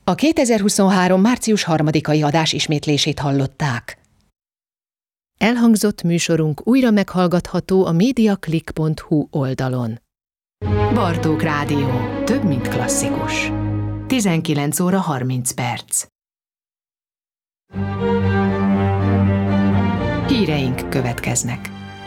A 2023. március 3-ai adás ismétlését hallották. Elhangzott műsorunk újra meghallgatható a mediaclick.hu oldalon. Bartók Rádió. Több, mint klasszikus. 19 óra 30 perc. Híreink következnek.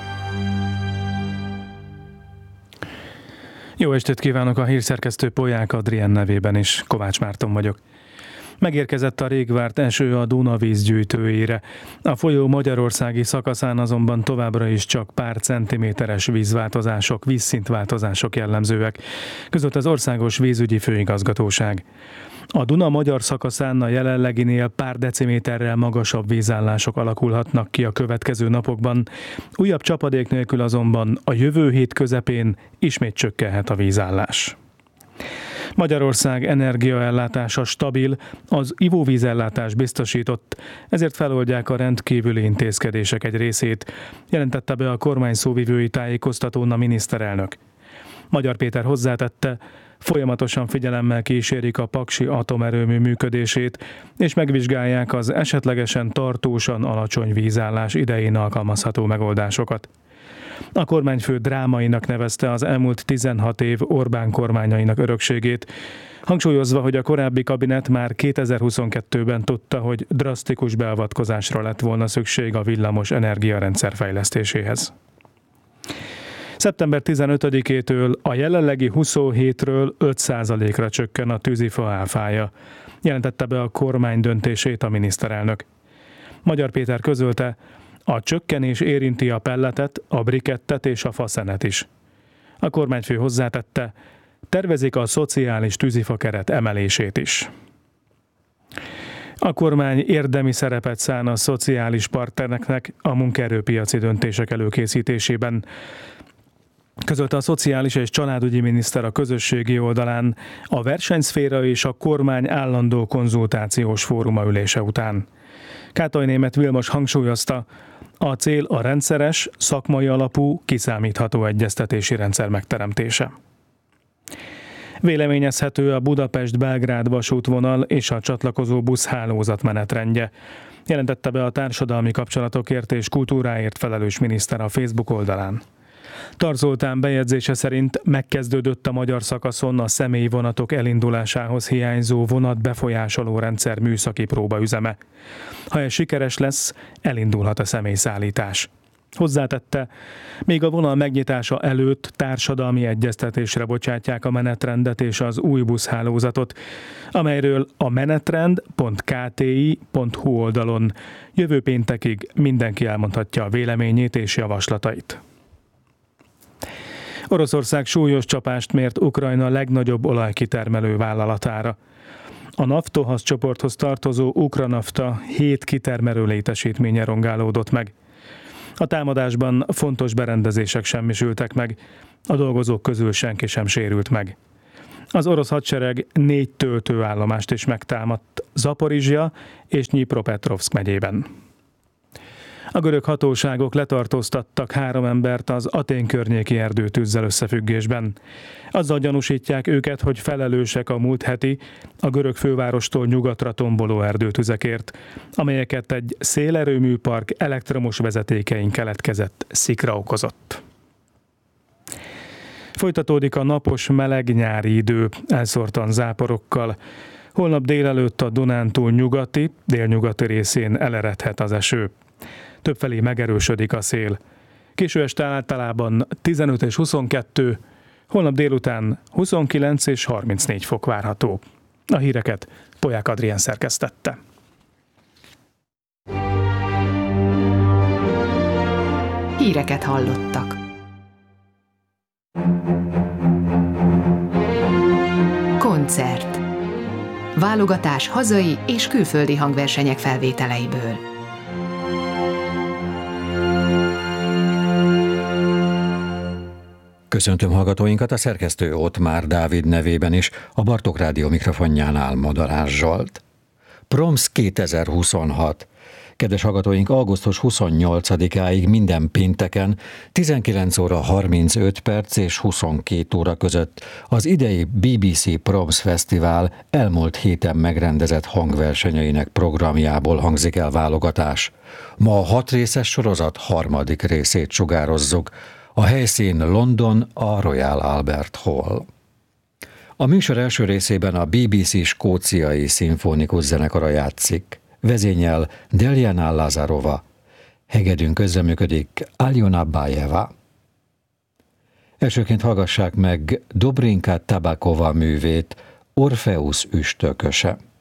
Jó estét kívánok, a hírszerkesztő Polyák Adrien nevében is, Kovács Márton vagyok. Megérkezett a rég várt eső a Duna vízgyűjtőjére. A folyó magyarországi szakaszán azonban továbbra is csak pár centiméteres vízváltozások, vízszintváltozások jellemzőek, között az Országos Vízügyi Főigazgatóság. A Duna magyar szakaszán a jelenleginél pár deciméterrel magasabb vízállások alakulhatnak ki a következő napokban. Újabb csapadék nélkül azonban a jövő hét közepén ismét csökkenhet a vízállás. Magyarország energiaellátása stabil, az ivóvízellátás biztosított, ezért feloldják a rendkívüli intézkedések egy részét, jelentette be a kormány szóvivői tájékoztatón a miniszterelnök. Magyar Péter hozzátette, folyamatosan figyelemmel kísérik a paksi atomerőmű működését, és megvizsgálják az esetlegesen tartósan alacsony vízállás idején alkalmazható megoldásokat. A kormányfő drámainak nevezte az elmúlt 16 év Orbán kormányainak örökségét, hangsúlyozva, hogy a korábbi kabinet már 2022-ben tudta, hogy drasztikus beavatkozásra lett volna szükség a villamos energiarendszer fejlesztéséhez. Szeptember 15-től a jelenlegi 27-ről 5%-ra csökken a tűzifa áfája, jelentette be a kormány döntését a miniszterelnök. Magyar Péter közölte, a csökkenés érinti a pelletet, a brikettet és a faszenet is. A kormányfő hozzátette, tervezik a szociális tűzifakeret emelését is. A kormány érdemi szerepet szán a szociális partnereknek a munkaerőpiaci döntések előkészítésében. Közölte a Szociális és Családügyi Miniszter a közösségi oldalán a versenyszféra és a kormány állandó konzultációs fóruma ülése után. Kátai Németh Vilmos hangsúlyozta, a cél a rendszeres, szakmai alapú, kiszámítható egyeztetési rendszer megteremtése. Véleményezhető a Budapest-Belgrád vasútvonal és a csatlakozó buszhálózat menetrendje, jelentette be a társadalmi kapcsolatokért és kultúráért felelős miniszter a Facebook oldalán. Tar Zoltán bejegyzése szerint megkezdődött a magyar szakaszon a személyvonatok elindulásához hiányzó vonatbefolyásoló rendszer műszaki próbaüzeme. Ha ez sikeres lesz, elindulhat a személyszállítás. Hozzátette, még a vonal megnyitása előtt társadalmi egyeztetésre bocsátják a menetrendet és az új buszhálózatot, amelyről a menetrend.kti.hu oldalon jövő péntekig mindenki elmondhatja a véleményét és javaslatait. Oroszország súlyos csapást mért Ukrajna legnagyobb olajkitermelő vállalatára. A Naftohaz csoporthoz tartozó Ukranafta 7 kitermelő létesítménye rongálódott meg. A támadásban fontos berendezések semmisültek meg, a dolgozók közül senki sem sérült meg. Az orosz hadsereg 4 töltőállomást is megtámadt Zaporizsja és Dnyipropetrovszk megyében. A görög hatóságok letartóztattak 3 embert az Atén környéki erdőtűzzel összefüggésben. Azzal gyanúsítják őket, hogy felelősek a múlt heti, a görög fővárostól nyugatra tomboló erdőtüzekért, amelyeket egy szélerőműpark elektromos vezetékein keletkezett szikra okozott. Folytatódik a napos, meleg nyári idő, elszórtan záporokkal. Holnap délelőtt a Dunántúl nyugati, délnyugati részén eleredhet az eső. Többfelé megerősödik a szél. Késő este általában 15 és 22, holnap délután 29 és 34 fok várható. A híreket Polyák Adrien szerkesztette. Híreket hallottak. Koncert. Válogatás hazai és külföldi hangversenyek felvételeiből. Köszöntöm hallgatóinkat, a szerkesztő Ottmár Dávid nevében is, a Bartók Rádió mikrofonjánál Modorás Zsolt. Proms 2026. Kedves hallgatóink, augusztus 28-áig minden pénteken 19 óra 35 perc és 22 óra között az idei BBC Proms Fesztivál elmúlt héten megrendezett hangversenyeinek programjából hangzik el válogatás. Ma a 6 részes sorozat 3. részét sugározzuk. A helyszín London, a Royal Albert Hall. A műsor első részében a BBC skóciai szimfonikus zenekara játszik. Vezényel Deljana Lazarova. Hegedűn közreműködik Aljona Bajeva. Elsőként hallgassák meg Dobrinka Tabakova művét, Orfeusz üstököse.